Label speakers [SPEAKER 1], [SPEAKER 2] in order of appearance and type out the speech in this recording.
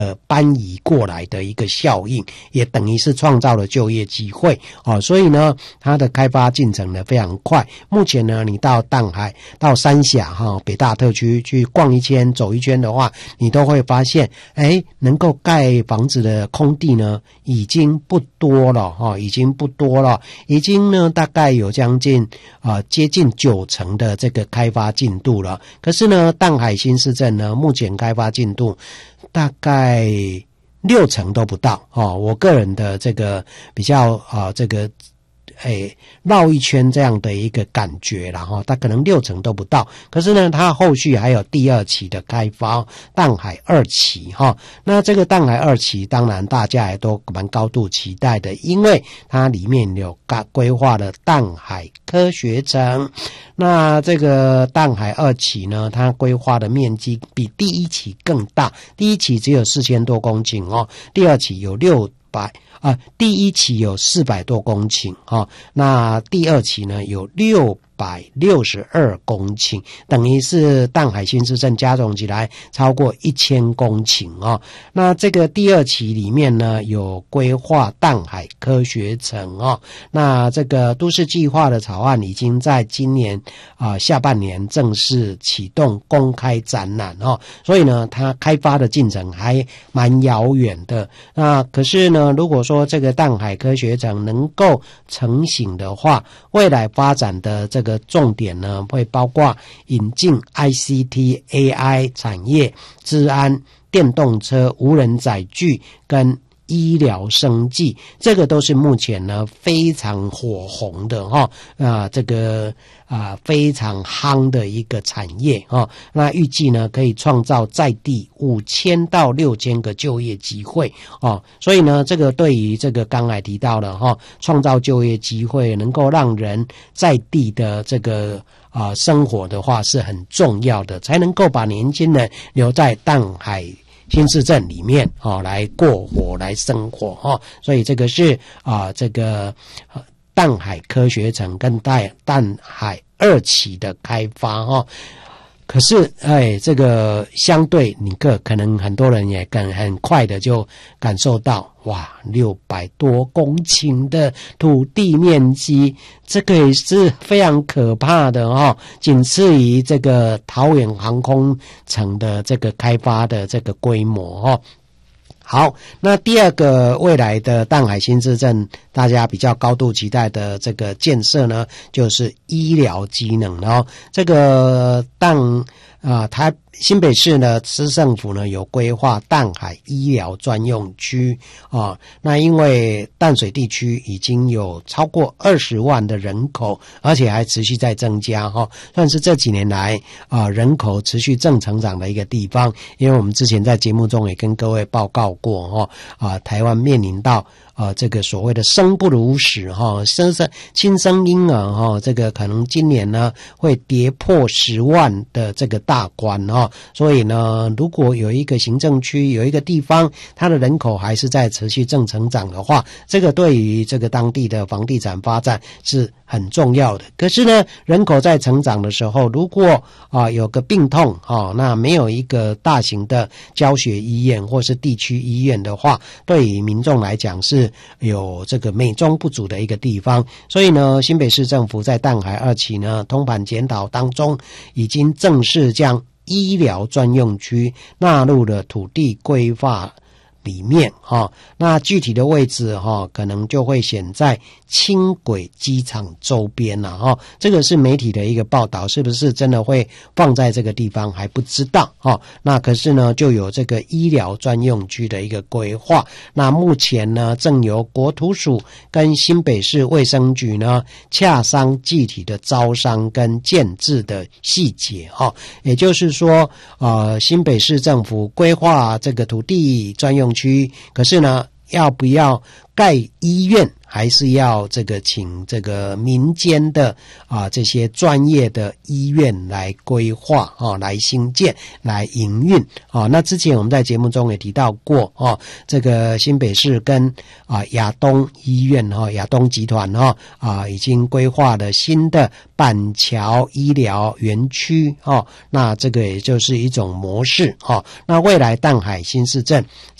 [SPEAKER 1] 搬移过来的一个效应，也等于是创造了就业机会所以呢它的开发进程呢非常快。目前呢你到淡海到三峡北大特区去逛一圈走一圈的话，你都会发现能够盖房子的空地呢已经不多了已经呢大概有将近接近90%的这个开发进度了。可是呢淡海新市镇呢目前开发进度大概60%都不到我个人的这个比较这个绕一圈这样的一个感觉啦它可能60%都不到。可是呢它后续还有第2期的开发，淡海2期那这个淡海2期当然大家也都蛮高度期待的，因为它里面有规划了淡海科学城。那这个淡海2期呢它规划的面积比第1期更大，第1期只有4000多公顷第2期有第1期有400多公顷那第2期呢有662公顷，等于是淡海新市镇加总起来超过1000公顷那这个第2期里面呢有规划淡海科学城那这个都市计划的草案已经在今年下半年正式启动公开展览所以呢它开发的进程还蛮遥远的。那可是呢如果说这个淡海科学城能够成型的话，未来发展的这个重点呢会包括引进 ICT、AI 产业、治安、电动车、无人载具跟医疗生技，这个都是目前呢非常火红的这个非常夯的一个产业那预计呢可以创造在地5000到6000个就业机会所以呢这个对于这个刚才提到了创造就业机会，能够让人在地的这个生活的话是很重要的，才能够把年轻人留在淡海新市镇里面来过活来生活所以这个是这个淡海科学城跟淡海2期的开发可是这个相对你可能很多人也很快的就感受到600多公顷的土地面积，这个也是非常可怕的仅次于这个桃园航空城的这个开发的这个规模好，那第2个未来的淡海新市镇大家比较高度期待的这个建设呢，就是医疗机能这个新北市呢市政府呢有规划淡海医疗专用区那因为淡水地区已经有超过20万的人口，而且还持续在增加算是这几年来人口持续正成长的一个地方。因为我们之前在节目中也跟各位报告过台湾面临到这个所谓的生不如死亲生婴儿这个可能今年呢会跌破10万的这个大关所以呢如果有一个行政区有一个地方它的人口还是在持续正成长的话，这个对于这个当地的房地产发展是很重要的。可是呢人口在成长的时候，如果有个病痛那没有一个大型的教学医院或是地区医院的话，对于民众来讲是有这个美中不足的一个地方。所以呢新北市政府在淡海2期呢通盘检讨当中，已经正式将医疗专用区纳入了土地规划里面那具体的位置可能就会选在轻轨机场周边这个是媒体的一个报道，是不是真的会放在这个地方还不知道那可是呢就有这个医疗专用区的一个规划。那目前呢正由国土署跟新北市卫生局呢洽商具体的招商跟建制的细节也就是说新北市政府规划这个土地专用区，可是呢要不要盖医院，还是要这个请这个民间的这些专业的医院来规划来兴建来营运那之前我们在节目中也提到过这个新北市跟亚东医院亚东集团已经规划了新的板桥医疗园区那这个也就是一种模式那未来淡海新市镇